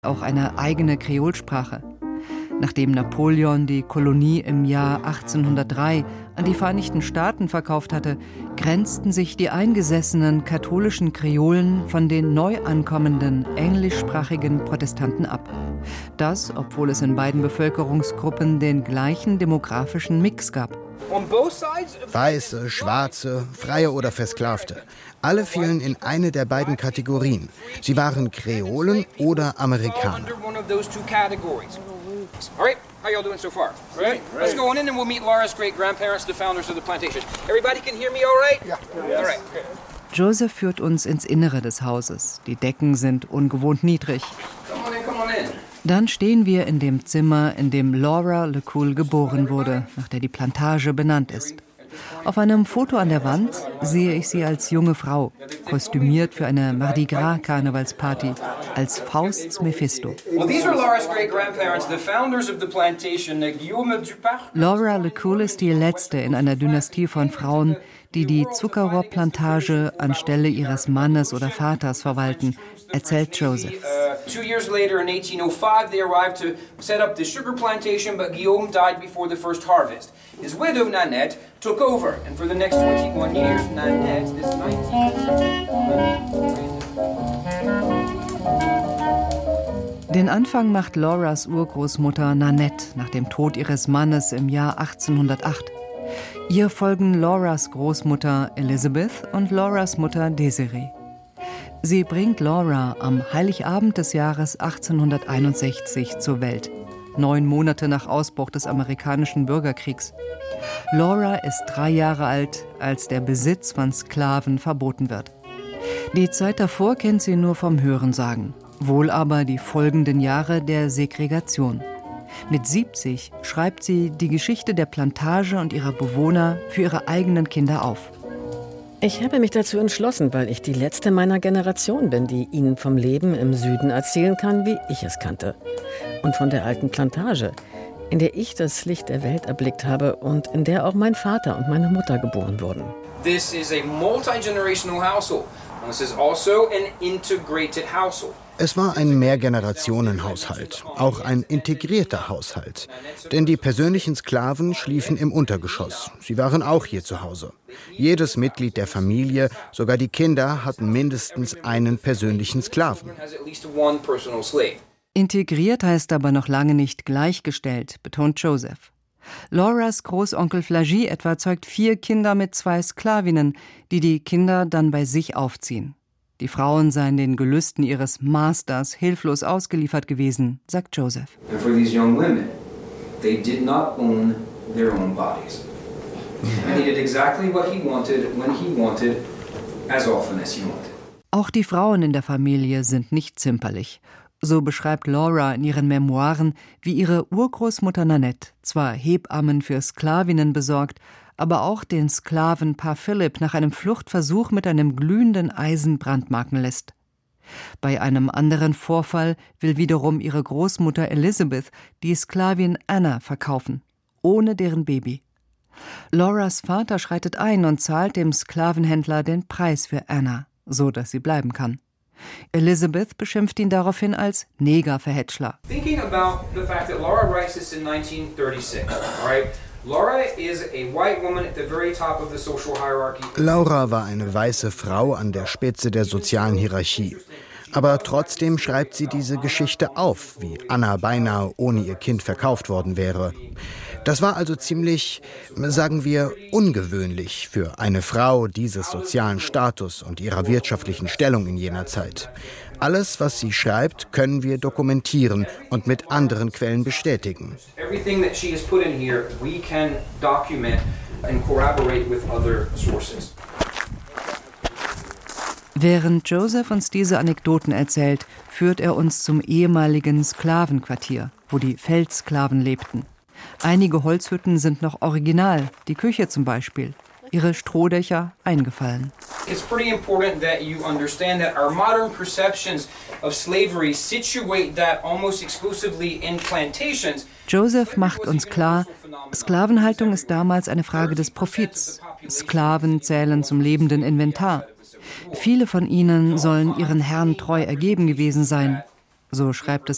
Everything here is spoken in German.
auch eine eigene Kreolsprache. Nachdem Napoleon die Kolonie im Jahr 1803 an die Vereinigten Staaten verkauft hatte, grenzten sich die eingesessenen katholischen Kreolen von den neu ankommenden englischsprachigen Protestanten ab. Das, obwohl es in beiden Bevölkerungsgruppen den gleichen demografischen Mix gab. Weiße, Schwarze, Freie oder Versklavte. Alle fielen in eine der beiden Kategorien. Sie waren Kreolen oder Amerikaner. All right, how y'all doing so far? Right. Let's go on in and we'll meet Laura's great-grandparents, the founders of the plantation. Everybody can hear me all right? Yeah. All right. Joseph führt uns ins Innere des Hauses. Die Decken sind ungewohnt niedrig. Come on in. Dann stehen wir in dem Zimmer, in dem Laura LeCool geboren wurde, nach der die Plantage benannt ist. Auf einem Foto an der Wand sehe ich sie als junge Frau, kostümiert für eine Mardi Gras Karnevalsparty, als Fausts Mephisto. Laura LeCool ist die letzte in einer Dynastie von Frauen, die die Zuckerrohrplantage anstelle ihres Mannes oder Vaters verwalten, erzählt Joseph. 2 years later, in 1805, they arrived to set up the sugar plantation, but Guillaume died before the first harvest. His widow, Nanette, took over, and for the next 21 years, Nanette is 19. Den Anfang macht Lauras Urgroßmutter Nanette nach dem Tod ihres Mannes im Jahr 1808. Ihr folgen Lauras Großmutter Elizabeth und Lauras Mutter Desiree. Sie bringt Laura am Heiligabend des Jahres 1861 zur Welt, 9 Monate nach Ausbruch des amerikanischen Bürgerkriegs. Laura ist 3 Jahre alt, als der Besitz von Sklaven verboten wird. Die Zeit davor kennt sie nur vom Hörensagen, wohl aber die folgenden Jahre der Segregation. Mit 70 schreibt sie die Geschichte der Plantage und ihrer Bewohner für ihre eigenen Kinder auf. Ich habe mich dazu entschlossen, weil ich die letzte meiner Generation bin, die Ihnen vom Leben im Süden erzählen kann, wie ich es kannte. Und von der alten Plantage, in der ich das Licht der Welt erblickt habe und in der auch mein Vater und meine Mutter geboren wurden. This is a multi-generational household. This is also an integrated household. Es war ein Mehrgenerationenhaushalt, auch ein integrierter Haushalt. Denn die persönlichen Sklaven schliefen im Untergeschoss. Sie waren auch hier zu Hause. Jedes Mitglied der Familie, sogar die Kinder, hatten mindestens einen persönlichen Sklaven. Integriert heißt aber noch lange nicht gleichgestellt, betont Joseph. Lauras Großonkel Flagy etwa zeugt 4 Kinder mit 2 Sklavinnen, die die Kinder dann bei sich aufziehen. Die Frauen seien den Gelüsten ihres Masters hilflos ausgeliefert gewesen, sagt Joseph. And for these young women, they did not own their own bodies. And he did exactly what he wanted, when he wanted, as often as he wanted. Auch die Frauen in der Familie sind nicht zimperlich. So beschreibt Laura in ihren Memoiren, wie ihre Urgroßmutter Nanette zwar Hebammen für Sklavinnen besorgt, aber auch den Sklavenpaar Philipp nach einem Fluchtversuch mit einem glühenden Eisen brandmarken lässt. Bei einem anderen Vorfall will wiederum ihre Großmutter Elizabeth die Sklavin Anna verkaufen, ohne deren Baby. Lauras Vater schreitet ein und zahlt dem Sklavenhändler den Preis für Anna, so dass sie bleiben kann. Elizabeth beschimpft ihn daraufhin als Negerverhätschler. Thinking about the fact that Laura writes this in 1936, all right? Laura is a white woman at the very top of the social hierarchy. Laura war eine weiße Frau an der Spitze der sozialen Hierarchie. Aber trotzdem schreibt sie diese Geschichte auf, wie Anna beinahe ohne ihr Kind verkauft worden wäre. Das war also ziemlich, sagen wir, ungewöhnlich für eine Frau dieses sozialen Status und ihrer wirtschaftlichen Stellung in jener Zeit. Alles, was sie schreibt, können wir dokumentieren und mit anderen Quellen bestätigen. Everything that she has put in here, we can document and corroborate with other sources. Während Joseph uns diese Anekdoten erzählt, führt er uns zum ehemaligen Sklavenquartier, wo die Feldsklaven lebten. Einige Holzhütten sind noch original, die Küche zum Beispiel. Ihre Strohdächer eingefallen. It's pretty important that you understand that our modern perceptions of slavery situate that almost exclusively in plantations. Joseph macht uns klar, Sklavenhaltung ist damals eine Frage des Profits. Sklaven zählen zum lebenden Inventar. Viele von ihnen sollen ihren Herren treu ergeben gewesen sein. So schreibt es